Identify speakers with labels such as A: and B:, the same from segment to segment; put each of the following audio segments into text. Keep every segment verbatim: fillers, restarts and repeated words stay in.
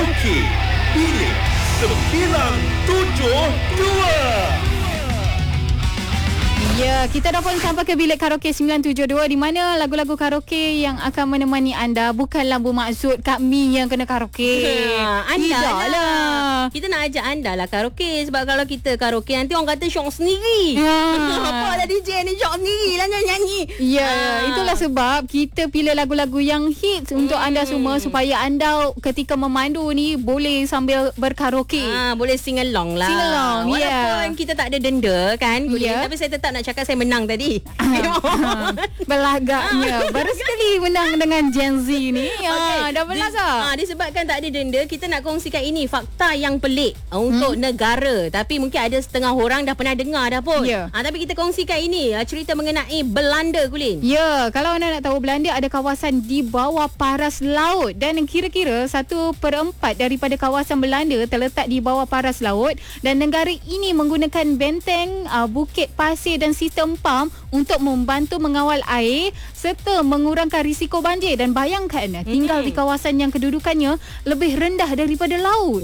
A: Karaoke Bilik sembilan tujuh dua.
B: Ya, kita dah pun sampai ke bilik karaoke sembilan tujuh dua di mana lagu-lagu karaoke yang akan menemani anda bukanlah bermaksud Kak Mi yang kena karaoke.
C: Ha, anda
B: Tidak lah.
C: Kita nak ajak anda lah karaoke. Sebab kalau kita karaoke nanti orang kata syok sendiri.
B: Ha.
C: Apa lah D J ni syok sendiri lah nyanyi.
B: Ya,
C: Ha.
B: itulah sebab kita pilih lagu-lagu yang hits untuk
C: Hmm.
B: anda semua supaya anda ketika memandu ni boleh sambil berkaraoke.
C: Ah, boleh sing along lah.
B: Sing along,
C: Walaupun
B: yeah.
C: kita tak ada denda kan,
B: Yeah.
C: tapi saya tetap nak cakap saya menang tadi.
B: Ha, belagaknya baru sekali menang dengan Gen Z ni. Ha, dah belas
C: Dis-
B: ah.
C: ah, disebabkan tak ada denda, kita nak kongsikan ini fakta yang pelik ah, untuk hmm. negara. Tapi mungkin ada setengah orang dah pernah dengar dah pun.
B: Ya.
C: Ah, tapi kita kongsikan ini ah, cerita mengenai Belanda, Kulin.
B: Ya, kalau anda nak tahu, Belanda ada kawasan di bawah paras laut dan kira-kira satu per empat daripada kawasan Belanda terletak di bawah paras laut dan negara ini menggunakan benteng, uh, bukit pasir dan sistem pam untuk membantu mengawal air serta mengurangkan risiko banjir. Dan bayangkan tinggal
C: Mm-hmm.
B: di kawasan yang kedudukannya lebih rendah daripada laut.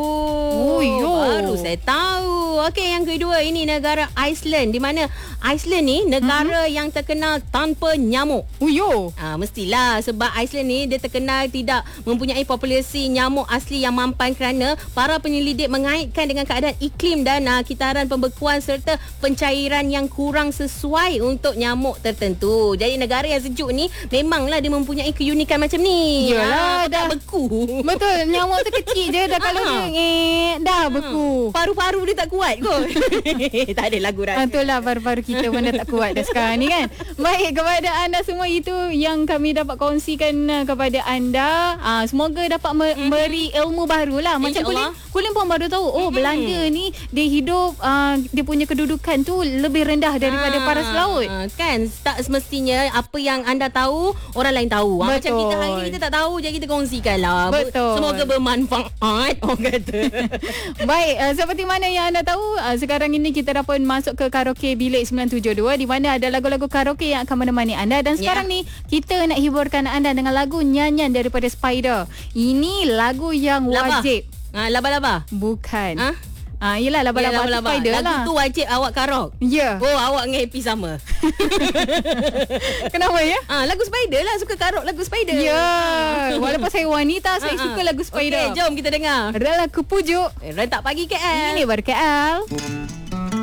C: Oh,
B: Oh, yo.
C: baru saya tahu. Okey, yang kedua ini negara Iceland, di mana Iceland ni negara mm-hmm. yang terkenal tanpa nyamuk.
B: Oh yo.
C: Ah, mestilah sebab Iceland ni dia terkenal tidak mempunyai populasi nyamuk asli yang mampan kerana para penyelidik mengaitkan dengan keadaan iklim dan ah, kitaran pembekuan serta pencairan yang kurang sesuai untuk nyamuk tertentu. Jadi negara yang sejuk ni memanglah dia mempunyai keunikan macam ni.
B: Yalah,
C: Ah,
B: dah.
C: tak beku.
B: Betul, nyamuk tu kecil je dah kalau dia eh, dah beku.
C: Paru-paru dia tak kuat kot. Tak ada lagu
B: Ah,
C: rahsia.
B: itulah baru-baru kita mana tak kuat dah sekarang ni kan. Baik, kepada anda semua itu yang kami dapat kongsikan uh, kepada anda. Ah, semoga dapat me-
C: Mhm.
B: beri ilmu baru lah. Macam Kulin,
C: InsyaAllah.
B: Kulin pun baru tahu. Oh,
C: Mhm.
B: Belanda ni dia hidup, uh, dia punya kedudukan tu lebih rendah daripada
C: Ah,
B: paras laut.
C: Kan tak semestinya apa yang anda tahu orang lain tahu. Ah, macam
B: Betul.
C: kita hari ni kita tak tahu, jadi kita kongsikan lah.
B: Betul.
C: Semoga bermanfaat orang kata.
B: Baik, uh, seperti mana yang anda tahu, uh, sekarang ini kita dah pun masuk ke karaoke bilik sembilan tujuh dua di mana ada lagu-lagu karaoke yang akan menemani anda. Dan sekarang
C: Ya.
B: ni kita nak hiburkan anda dengan lagu nyanyian daripada Spider. Ini lagu yang
C: Laba.
B: wajib.
C: Ah, laba-laba.
B: Bukan.
C: Ha?
B: Ah, yelah laba-laba,
C: Ya,
B: tu
C: laba-laba.
B: Spider
C: Lagu
B: lah.
C: tu wajib awak karok.
B: Ya.
C: Oh, awak dengan Happy sama.
B: Kenapa ya?
C: Ah, lagu Spider lah, suka karok lagu Spider.
B: Ya. Walaupun saya wanita, saya
C: Ah, ah.
B: suka lagu Spider.
C: Okey, jom kita dengar.
B: Adalah kepujuk.
C: Eh, Rentak pagi K L.
B: Ini baru K L.